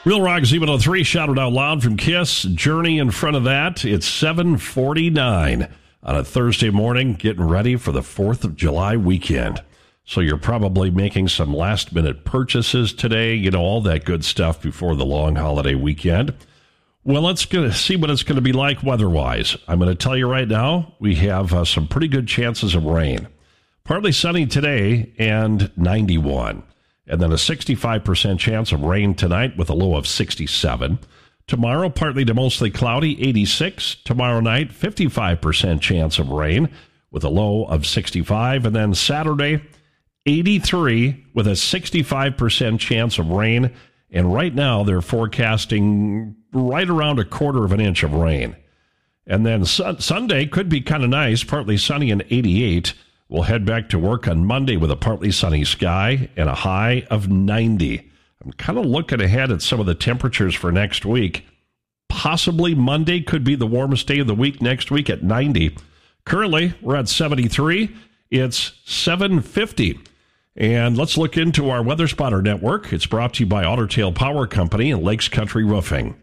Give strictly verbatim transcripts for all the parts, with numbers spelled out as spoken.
Real Rock Z one oh three, shouted out loud from Kiss. Journey in front of that. It's seven forty-nine on a Thursday morning, getting ready for the fourth of July weekend. So you're probably making some last-minute purchases today, you know, all that good stuff before the long holiday weekend. Well, let's go see what it's going to be like weather-wise. I'm going to tell you right now, we have uh, some pretty good chances of rain. Partly sunny today and ninety-one. And then a sixty-five percent chance of rain tonight with a low of sixty-seven. Tomorrow, partly to mostly cloudy, eighty-six. Tomorrow night, fifty-five percent chance of rain with a low of sixty-five. And then Saturday, eighty-three with a sixty-five percent chance of rain. And right now, they're forecasting right around a quarter of an inch of rain. And then su- Sunday could be kind of nice, partly sunny and eighty-eight. We'll head back to work on Monday with a partly sunny sky and a high of ninety. I'm kind of looking ahead at some of the temperatures for next week. Possibly Monday could be the warmest day of the week next week at ninety. Currently, we're at seventy-three. It's seven fifty. And let's look into our Weather Spotter network. It's brought to you by Otter Tail Power Company and Lakes Country Roofing.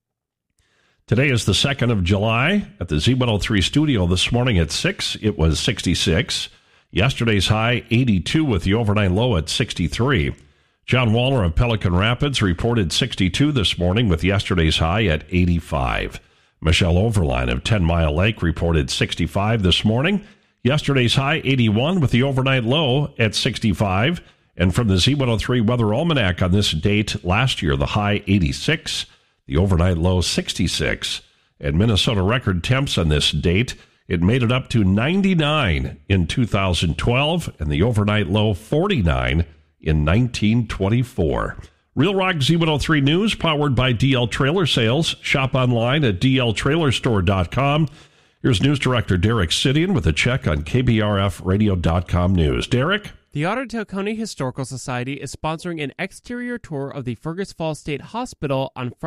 Today is the second of July. At the Z one oh three studio this morning at six, it was sixty-six. Yesterday's high, eighty-two, with the overnight low at sixty-three. John Waller of Pelican Rapids reported sixty-two this morning with yesterday's high at eighty-five. Michelle Overline of Ten Mile Lake reported sixty-five this morning. Yesterday's high, eighty-one, with the overnight low at sixty-five. And from the Z one oh three Weather Almanac on this date last year, the high, eighty-six. The overnight low, sixty-six. And Minnesota record temps on this date, it made it up to ninety-nine in two thousand twelve, and the overnight low, forty-nine in nineteen twenty-four. Real Rock Z one oh three News, powered by D L Trailer Sales. Shop online at d l trailer store dot com. Here's News Director Derek Sidian with a check on k b r f radio dot com news. Derek? The Otter Tail County Historical Society is sponsoring an exterior tour of the Fergus Falls State Hospital on Friday.